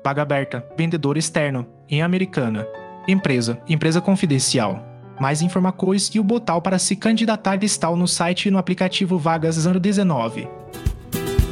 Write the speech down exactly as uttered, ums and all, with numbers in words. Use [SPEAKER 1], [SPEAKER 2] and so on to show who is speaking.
[SPEAKER 1] Vaga aberta, vendedor externo, em Americana. Empresa, empresa confidencial. Mais informações e o botão para se candidatar está no site e no aplicativo Vagas zero dezenove.